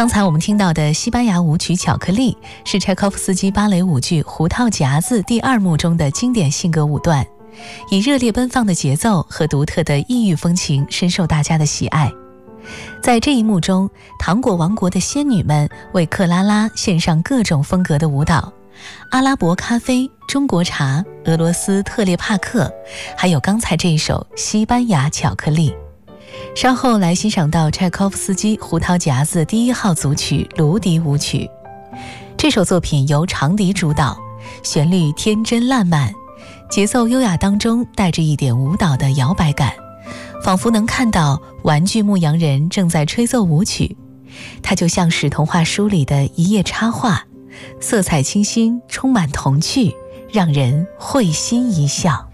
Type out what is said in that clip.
刚才我们听到的西班牙舞曲《巧克力》是柴可夫斯基芭蕾舞剧《胡桃夹子》第2幕中的经典性格舞段，以热烈奔放的节奏和独特的异域风情深受大家的喜爱。在这一幕中，糖果王国的仙女们为克拉拉献上各种风格的舞蹈，阿拉伯咖啡、中国茶、俄罗斯特列帕克，还有刚才这一首西班牙巧克力。稍后来欣赏到柴可夫斯基《胡桃夹子》第1号组曲卢迪舞曲。这首作品由长笛主导，旋律天真烂漫，节奏优雅当中带着一点舞蹈的摇摆感，仿佛能看到玩具牧羊人正在吹奏舞曲。它就像是童话书里的一页插画，色彩清新，充满童趣，让人会心一笑。